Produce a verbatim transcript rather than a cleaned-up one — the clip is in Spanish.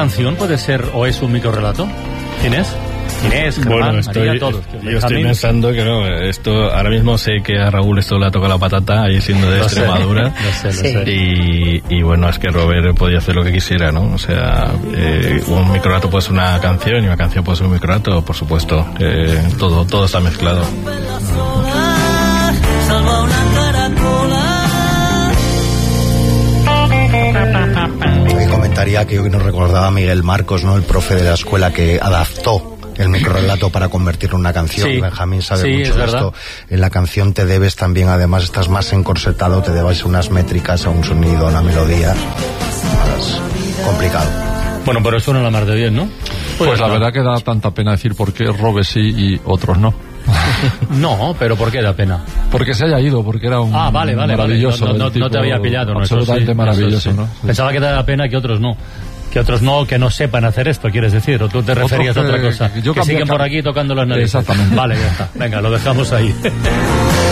canción puede ser o es un microrrelato? ¿Quién es? Inés, Germán, bueno, estoy, María, todos. yo estoy pensando que no, esto ahora mismo sé que a Raúl esto le ha tocado la patata, ahí siendo de lo Extremadura, sé, lo sé, lo sé. Y, y bueno, es que Robert podía hacer lo que quisiera, ¿no? O sea, eh, un microrelato puede ser una canción y una canción puede ser un microrelato, por supuesto, eh, todo, todo está mezclado. Y comentaría que hoy nos recordaba Miguel Marcos, ¿no? El profe de la escuela que adaptó el microrrelato para convertirlo en una canción. Sí, Benjamín sabe sí, mucho es de verdad. esto. En la canción te debes también, además estás más encorsetado, te debes a unas métricas, a un sonido, a una melodía. Es complicado. Bueno, pero suena la mar de bien, ¿no? Pues, Pues la no. verdad que da tanta pena decir por qué Robes sí y otros no. No, pero ¿por qué da pena? Porque se haya ido, porque era un Ah, vale, vale, maravilloso. vale. No, no, el no, tipo no te había pillado, ¿no? Eso Absolutamente sí, maravilloso, eso sí. ¿no? Sí. Pensaba que te da pena que otros no. Que otros no, que no sepan hacer esto, quieres decir, o tú te referías Otros a otra que- cosa. que yo que cambié- siguen por aquí tocando las narices. Exactamente. Vale, ya está. Venga, lo dejamos ahí.